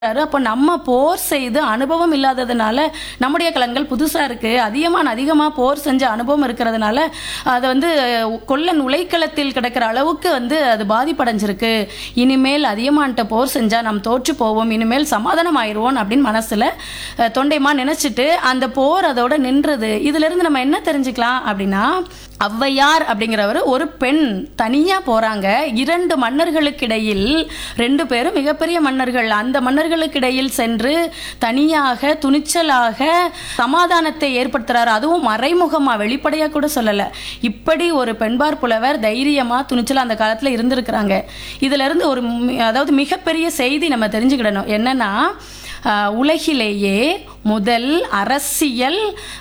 அப்போ நம்ம போர் செய்து அனுபவம் இல்லாததுனால நம்முடைய கலங்கள் புதுசாக இருக்குது. அதிகமாக போர் செஞ்ச அனுபவம் இருக்கிறதுனால அதை கொல்லன் உலைக்களத்தில் கிடக்கிற அளவுக்கு அது பாதிப்படைஞ்சிருக்கு. இனிமேல் அதிகமான்ட்ட போர் செஞ்சால் நம்ம தோற்று போவோம், இனிமேல் சமாதானம் ஆயிடுவோம் அப்படின்னு மனசில் தொண்டைமா நினச்சிட்டு அந்த போர் அதோட நின்றது. இதிலிருந்து நம்ம என்ன தெரிஞ்சுக்கலாம் அப்படின்னா, ஔவையார் அப்படிங்கிறவர் ஒரு பெண் தனியாக போகிறாங்க. 2 மன்னர்களுக்கு இடையில், 2 பேரும் மிகப்பெரிய மன்னர்கள், அந்த மன்னர்களுக்கு இடையில் சென்று தனியாக துணிச்சலாக சமாதானத்தை ஏற்படுத்துறாரு. அதுவும் மறைமுகமாக, வெளிப்படையாக கூட சொல்லலை. இப்படி ஒரு பெண்பார் புலவர் தைரியமாக துணிச்சலாக அந்த காலத்தில் இருந்திருக்கிறாங்க. இதில் இருந்து அதாவது மிகப்பெரிய செய்தி நம்ம தெரிஞ்சுக்கிடணும். என்னன்னா, உலகிலேயே முதல் அரசியல்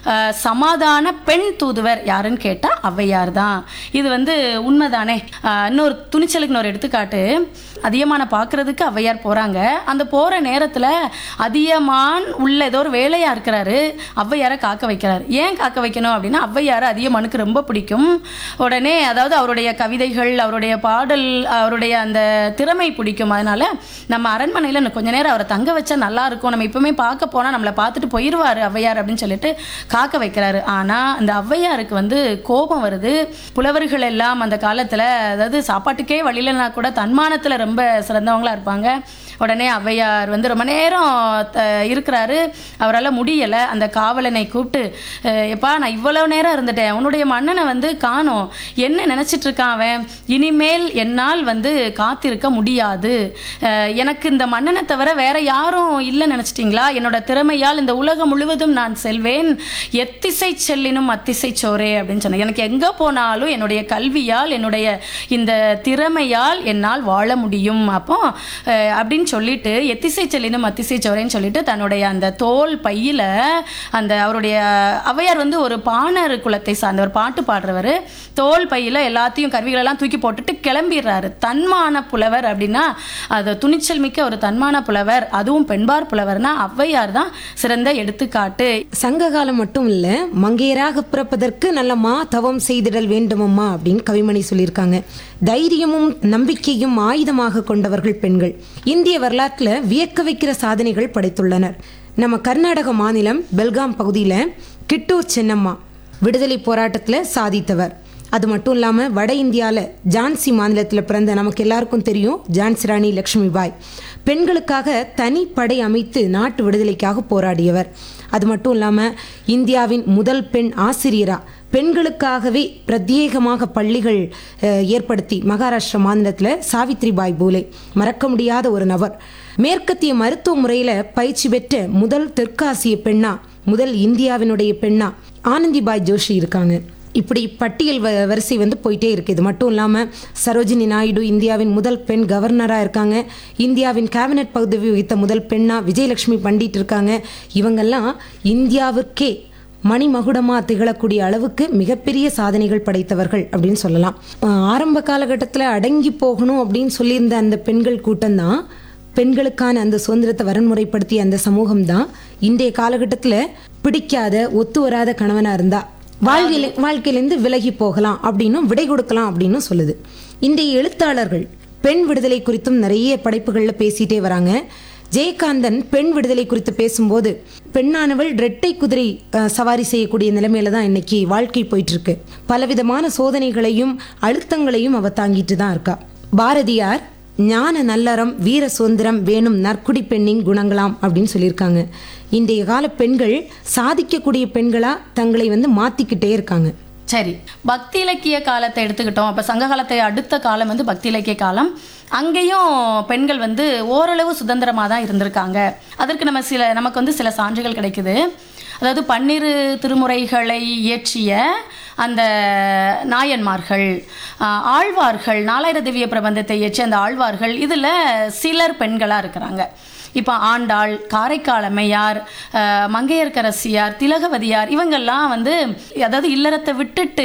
சமாதான பெண் தூதுவர் யாருன்னு கேட்டால் ஔவையார் தான். இது உண்மைதானே? இன்னொரு துணிச்சலுக்கு இன்னொரு எடுத்துக்காட்டு. அதியமான பார்க்கறதுக்கு ஔவையார் போகிறாங்க. அந்த போகிற நேரத்தில் அதியமான் உள்ள ஏதோ ஒரு வேலையாக இருக்கிறாரு. ஔவையாரை காக்க வைக்கிறார். ஏன் காக்க வைக்கணும் அப்படின்னா, ஔவையாரை அதியமானுக்கு ரொம்ப பிடிக்கும். உடனே அதாவது அவருடைய கவிதைகள், அவருடைய பாடல், அவருடைய அந்த திறமை பிடிக்கும். அதனால் நம்ம அரண்மனையில் இன்னும் கொஞ்ச நேரம் அவரை தங்க வச்சா நல்லா இருக்கும், நம்ம இப்போவுமே பார்க்க போனால் நம்மளை பார்த்துட்டு போயிடுவார் ஔவையார் அப்படின்னு சொல்லிட்டு காக்க வைக்கிறாரு. ஆனால் அந்த ஔவையாருக்கு கோபம் வருது. புலவர்கள் எல்லாம் அந்த காலத்தில் அதாவது சாப்பாட்டுக்கே வழியிலனா கூட தன்மானத்தில் ரொம்ப சிறந்தவங்களா இருப்பாங்க. உடனே ஔவையார் ரொம்ப நேரம் இருக்கிறாரு, அவரால் முடியலை. அந்த காவலனை கூப்பிட்டு, எப்பா நான் இவ்வளோ நேரம் இருந்துட்டேன், உன்னுடைய மன்னனை காணோம், என்ன நினச்சிட்டு இருக்கான் அவன், இனிமேல் என்னால் காத்திருக்க முடியாது, எனக்கு இந்த மன்னனை தவிர வேற யாரும் இல்லை நினச்சிட்டிங்களா? என்னோட திறமையால் இந்த உலகம் முழுவதும் நான் செல்வேன், எத்திசை செல்லினும் அத்திசை சோரே அப்படின்னு சொன்னேன். எனக்கு எங்கே போனாலும் என்னுடைய கல்வியால், என்னுடைய இந்த திறமையால் என்னால் வாழ முடியும். அப்போ அப்படின்னு சொல்லிட்டு எத்திசை செல்லினும் அத்திசை சோரேன்னு சொல்லிட்டு தன்னுடைய அந்த தோல் பையில் அந்த அவருடைய ஔவையார் ஒரு பாணர் குலத்தை சார்ந்த ஒரு பாட்டு பாடுறவர், தோல் பையில் எல்லாத்தையும் கருவிகளெல்லாம் தூக்கி போட்டுட்டு கிளம்பிடுறாரு. தன்மான புலவர் அப்படின்னா அது துணிச்சல் மிக்க ஒரு தன்மான புலவர், அதுவும் பெண்பார் புலவர்னா ஔவையார் தான் சிறந்த எடுத்துக்காட்டு. சங்க காலம் மட்டும் இல்ல, மங்கையராக பிறப்பதற்கு நல்லம்மா தவம் செய்திடல் வேண்டுமம்மா அப்படின்னு கவிமணி சொல்லியிருக்காங்க. தைரியமும் நம்பிக்கையும் ஆயுதமாக கொண்டவர்கள் பெண்கள். இந்திய வரலாற்றுல வியக்க வைக்கிற சாதனைகள் படைத்துள்ளனர். நம்ம கர்நாடக மாநிலம் பெல்காம் பகுதியில கிட்டூர் சென்னம்மா விடுதலை போராட்டத்தில் சாதித்தவர். அது மட்டும் இல்லாமல் வட இந்தியாவில் ஜான்சி மாநிலத்தில் பிறந்த நமக்கு எல்லாருக்கும் தெரியும் ஜான்சி ராணி லக்ஷ்மிபாய். பெண்களுக்காக தனி படை அமைத்து நாட்டு விடுதலைக்காக போராடியவர். அது மட்டும் இல்லாமல் இந்தியாவின் முதல் பெண் ஆசிரியரா, பெண்களுக்காகவே பிரத்யேகமாக பள்ளிகள் ஏற்படுத்தி மகாராஷ்டிரா மாநிலத்தில் சாவித்ரிபாய் பூலே, மறக்க முடியாத ஒரு நபர். மேற்கத்திய மருத்துவ முறையில் பயிற்சி பெற்ற முதல் தெற்காசிய பெண்ணா, முதல் இந்தியாவினுடைய பெண்ணா ஆனந்திபாய் ஜோஷி இருக்காங்க. இப்படி பட்டியல் வரிசை போயிட்டே இருக்கு. இது மட்டும் இல்லாமல் சரோஜினி நாயுடு இந்தியாவின் முதல் பெண் கவர்னராக இருக்காங்க. இந்தியாவின் கேபினட் பதவி வகித்த முதல் பெண்ணா விஜயலட்சுமி பண்டிட் இருக்காங்க. இவங்கெல்லாம் இந்தியாவிற்கே மணிமகுடமாக திகழக்கூடிய அளவுக்கு மிகப்பெரிய சாதனைகள் படைத்தவர்கள் அப்படின்னு சொல்லலாம். ஆரம்ப காலகட்டத்தில் அடங்கி போகணும் அப்படின்னு சொல்லியிருந்த அந்த பெண்கள் கூட்டம்தான், பெண்களுக்கான அந்த சுதந்திரத்தை வரன்முறைப்படுத்திய அந்த சமூகம் தான் இன்றைய காலகட்டத்தில் பிடிக்காத ஒத்து வராத கணவனாக இருந்தா வாழ்க்கையிலேருந்து விலகி போகலாம் அப்படின்னும் விடை கொடுக்கலாம் அப்படின்னு சொல்லுது. இன்றைய எழுத்தாளர்கள் பெண் விடுதலை குறித்தும் நிறைய படைப்புகளில் பேசிட்டே வராங்க. ஜெயகாந்தன் பெண் விடுதலை குறித்து பேசும்போது, பெண்ணானவள் இரட்டை குதிரை சவாரி செய்யக்கூடிய நிலைமையில தான் இன்னைக்கு வாழ்க்கை போயிட்டு இருக்கு. பலவிதமான சோதனைகளையும் அழுத்தங்களையும் அவ தாங்கிட்டு தான் இருக்கா. பாரதியார் ஞான நல்லறம் வீர சுதந்திரம் வேணும் நற்குடி பெண்ணின் குணங்களாம் அப்படின்னு சொல்லியிருக்காங்க. இன்றைய கால பெண்கள் சாதிக்கக்கூடிய பெண்களா தங்களை மாத்திக்கிட்டே இருக்காங்க. சரி, பக்தி இலக்கிய காலத்தை எடுத்துக்கிட்டோம். அப்போ சங்க காலத்தை அடுத்த காலம் பக்தி இலக்கிய காலம். அங்கேயும் பெண்கள் ஓரளவு சுதந்திரமாக தான் இருந்திருக்காங்க. அதற்கு நமக்கு சில சான்றுகள் கிடைக்குது. அதாவது 12 திருமுறைகளை இயற்றிய அந்த நாயன்மார்கள், ஆழ்வார்கள், 4000 திவ்ய பிரபந்தத்தை இயற்றிய அந்த ஆழ்வார்கள், இதில் சிலர் பெண்களாக இருக்கிறாங்க. இப்போ ஆண்டாள், காரைக்கால் அம்மையார், மங்கையர்க்கரசியார், திலகவதியார், இவங்கெல்லாம் அதாவது இல்லறத்தை விட்டுட்டு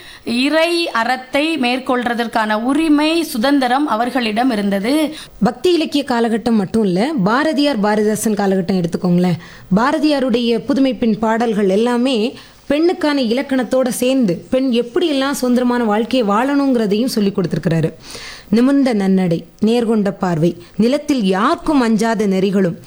இறை அறத்தை மேற்கொள்றதற்கான உரிமை, சுதந்திரம் அவர்களிடம் இருந்தது. பக்தி இலக்கிய காலகட்டம் மட்டும் இல்ல, பாரதியார் பாரதிதாசன் காலகட்டம் எடுத்துக்கோங்களேன். பாரதியாருடைய புதுமை பெண் பாடல்கள் எல்லாமே பெண்ணுக்கான இலக்கணத்தோட சேர்ந்து பெண் எப்படியெல்லாம் சுதந்திரமான வாழ்க்கையை வாழணுங்கிறதையும் சொல்லி கொடுத்துருக்கிறாரு. நிமிர்ந்த நன்னடை, நேர்கொண்ட பார்வை, நிலத்தில் யாருக்கும் அஞ்சாத நெறிகளும்,